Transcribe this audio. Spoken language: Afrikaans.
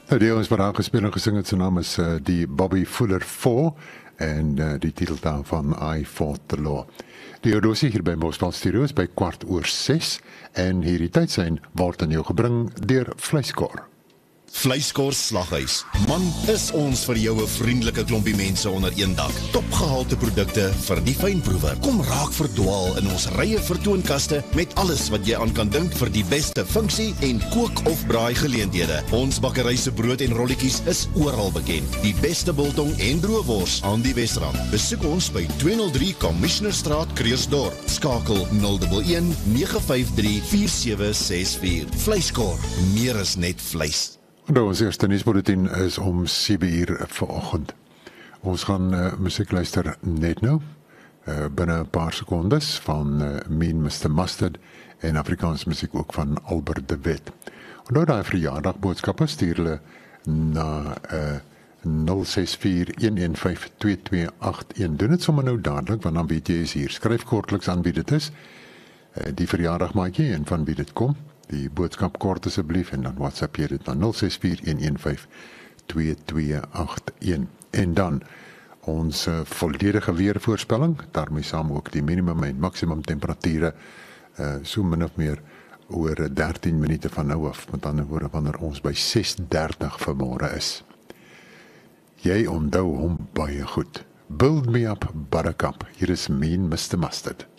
Nou, die ons vandaag gespeel en gesing het, sy naam is die Bobby Fuller 4 en die titel daarvan I Fought the Law. Die Odosie hier by Bosveld Studio is by 6:15 en hierdie tydsyn word aan jou gebring deur Vleiskor. Vleiskor Slaghuis. Man, is ons vir jou 'n vriendelike klompie mense onder een dak. Topgehalte produkte vir die fynproewer. Kom raak verdwaal in ons rye vertoonkaste met alles wat jy aan kan dink vir die beste funksie en kook of braai geleenthede. Ons bakkery se brood en rolletjies is oral bekend. Die beste biltong en droëwors aan die Wesrand. Besoek ons by 203 Commissionerstraat, Kreersdorp. Skakel 011 953 4764. Vleiskor, meer is net vleis. Nou, ons eerste nuusbulletin is om 7:00 vanoggend. Ons gaan musiek luister net nou, binne 'n paar sekondes van Mean Mr. Mustard en Afrikaans musiek ook van Albert de Wet. Nou daai verjaardag boodskappe stuur hulle na 0641152281. Doen dit sommer nou dadelik, want dan weet jy is hier. Skryf kortliks aan wie dit is, die verjaardagmaatjie en van wie dit kom. Die boodskap kort asseblief en dan WhatsApp jy dit na 0641152281. En dan ons volledige weervoorspelling, daarmee saam ook die minimum en maksimum temperature, so min of meer oor 13 minute van nou af, met ander woorde wanneer ons by 6:30 vanmôre is. Jy onthou hom baie goed. Build me up, buttercup. Hier is Mean Mr. Mustard.